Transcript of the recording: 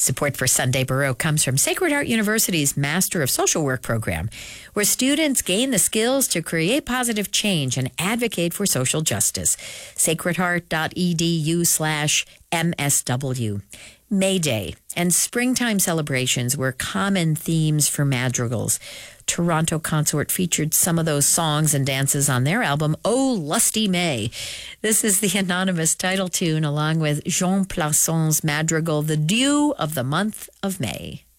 Support for Sunday Baroque comes from Sacred Heart University's Master of Social Work program, where students gain the skills to create positive change and advocate for social justice. sacredheart.edu/MSW. May Day and springtime celebrations were common themes for madrigals. Toronto Consort featured some of those songs and dances on their album, Oh Lusty May. This is the anonymous title tune along with Jean Plasson's madrigal, The Dew of the Month of May.